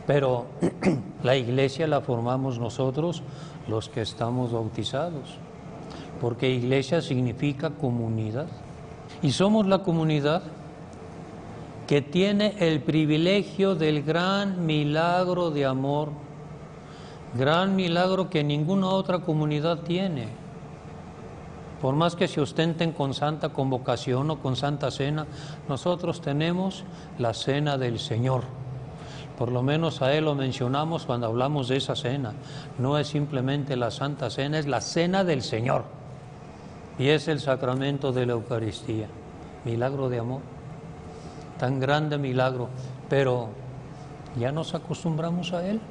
Pero la iglesia la formamos nosotros, los que estamos bautizados, porque iglesia significa comunidad. Y somos la comunidad que tiene el privilegio del gran milagro de amor, gran milagro que ninguna otra comunidad tiene. Por más que se ostenten con santa convocación o con santa cena, nosotros tenemos la cena del Señor. Por lo menos a Él lo mencionamos cuando hablamos de esa cena. No es simplemente la Santa Cena, es la cena del Señor. Y es el sacramento de la Eucaristía. Milagro de amor. Tan grande milagro. Pero ya nos acostumbramos a Él.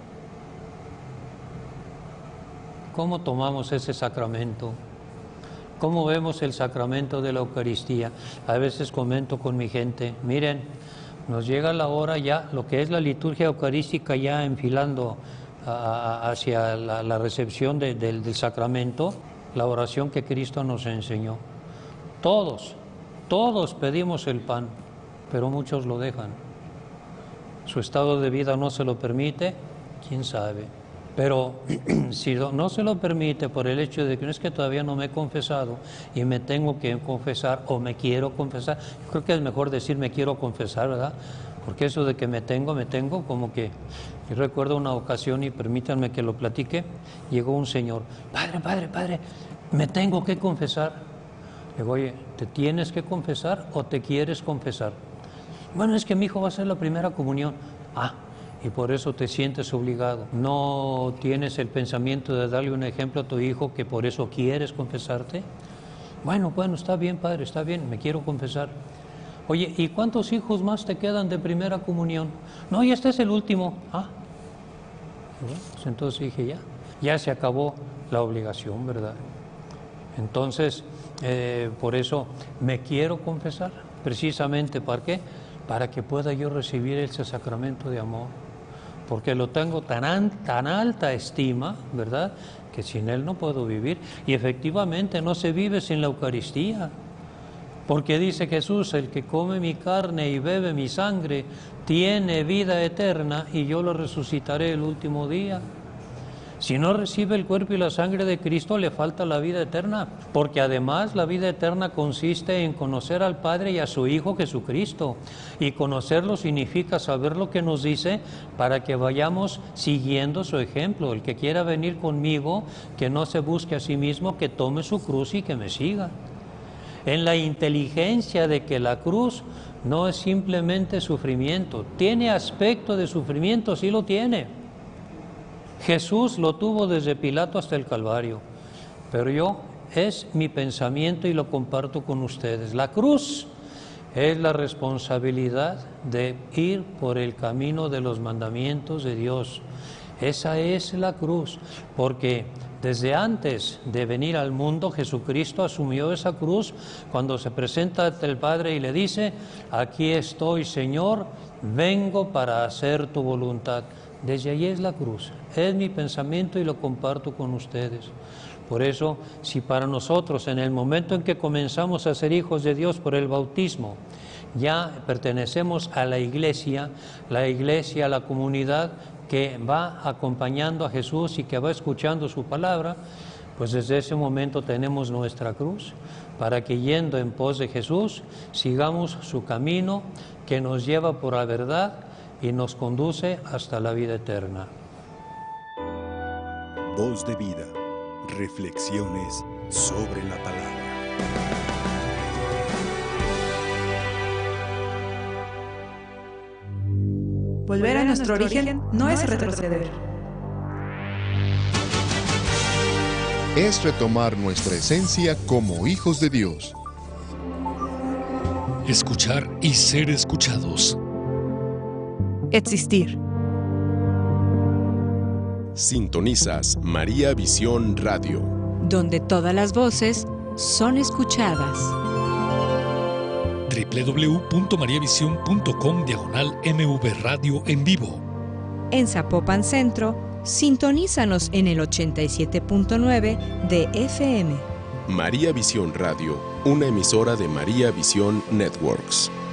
¿Cómo tomamos ese sacramento? ¿Cómo vemos el sacramento de la Eucaristía? A veces comento con mi gente, miren, nos llega la hora ya, lo que es la liturgia eucarística ya enfilando hacia la recepción del sacramento, la oración que Cristo nos enseñó. Todos pedimos el pan, pero muchos lo dejan. Su estado de vida no se lo permite, quién sabe. Pero si no se lo permite por el hecho de que no es que todavía no me he confesado y me tengo que confesar o me quiero confesar, creo que es mejor decir me quiero confesar, ¿verdad? Porque eso de que me tengo, como que... Yo recuerdo una ocasión, y permítanme que lo platique, llegó un señor, padre, me tengo que confesar. Le digo, oye, ¿te tienes que confesar o te quieres confesar? Bueno, es que mi hijo va a hacer la primera comunión. Y por eso te sientes obligado. ¿No tienes el pensamiento de darle un ejemplo a tu hijo que por eso quieres confesarte? Bueno, está bien, padre, está bien, me quiero confesar. Oye, ¿y cuántos hijos más te quedan de primera comunión? No, y este es el último. Bueno, pues entonces dije, ya se acabó la obligación, ¿verdad? Entonces, por eso me quiero confesar. Precisamente, ¿para qué? Para que pueda yo recibir ese sacramento de amor. Porque lo tengo tan alta estima, ¿verdad?, que sin Él no puedo vivir. Y efectivamente no se vive sin la Eucaristía. Porque dice Jesús, el que come mi carne y bebe mi sangre, tiene vida eterna y yo lo resucitaré el último día. Si no recibe el cuerpo y la sangre de Cristo, le falta la vida eterna, porque además la vida eterna consiste en conocer al Padre y a su Hijo Jesucristo, y conocerlo significa saber lo que nos dice para que vayamos siguiendo su ejemplo. El que quiera venir conmigo, que no se busque a sí mismo, que tome su cruz y que me siga. En la inteligencia de que la cruz no es simplemente sufrimiento, tiene aspecto de sufrimiento, sí lo tiene. Jesús lo tuvo desde Pilato hasta el Calvario, pero es mi pensamiento y lo comparto con ustedes. La cruz es la responsabilidad de ir por el camino de los mandamientos de Dios. Esa es la cruz, porque desde antes de venir al mundo, Jesucristo asumió esa cruz cuando se presenta ante el Padre y le dice, aquí estoy, Señor, vengo para hacer tu voluntad. Desde allí es la cruz, es mi pensamiento y lo comparto con ustedes. Por eso, si para nosotros en el momento en que comenzamos a ser hijos de Dios por el bautismo, ya pertenecemos a la iglesia, la comunidad que va acompañando a Jesús y que va escuchando su palabra, pues desde ese momento tenemos nuestra cruz, para que yendo en pos de Jesús, sigamos su camino que nos lleva por la verdad y nos conduce hasta la vida eterna. Voz de vida, reflexiones sobre la palabra. Volver a nuestro origen no es retroceder. Es retomar nuestra esencia como hijos de Dios. Escuchar y ser escuchados. Existir. Sintonizas María Visión Radio, donde todas las voces son escuchadas. www.mariavision.com/MV Radio en vivo. En Zapopan Centro, sintonízanos en el 87.9 de FM. María Visión Radio, una emisora de María Visión Networks.